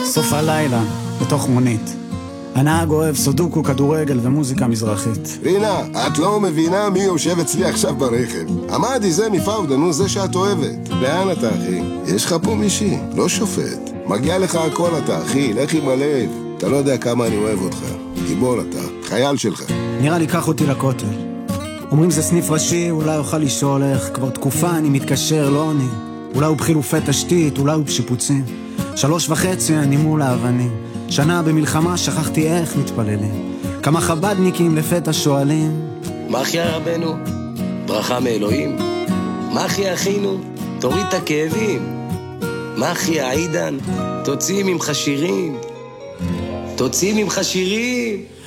סוף הלילה, בתוך מונית. הנהג אוהב סודוקו, כדורגל ומוזיקה מזרחית. רינה, את לא מבינה מי יושב אצלי עכשיו ברכב. עמדי זה מפאודה, נו זה שאת אוהבת. לאן אתה אחי? יש לך פה מישהי, לא שופט. מגיע לך הכל אתה אחי, לך עם הלב. אתה לא יודע כמה אני אוהב אותך. גיבור אתה, חייל שלך. נראה לי קח אותי לכותל. אומרים זה סניף ראשי, אולי אוכל לשאול איך. כבר תקופה אני מתקשר, לא עונים. אולי הוא בחילופי תשתית, אולי הוא בשיפוצים. 3.5 אני מול האבנים. שנה במלחמה שכחתי איך מתפללים. כמה חבדניקים לפתע שואלים, מה אחי רבנו? ברכה מאלוהים. מה אחי אחינו? תוריד את הכאבים. מה אחי העידן? תוציא ממך שירים. תוציא ממך שירים.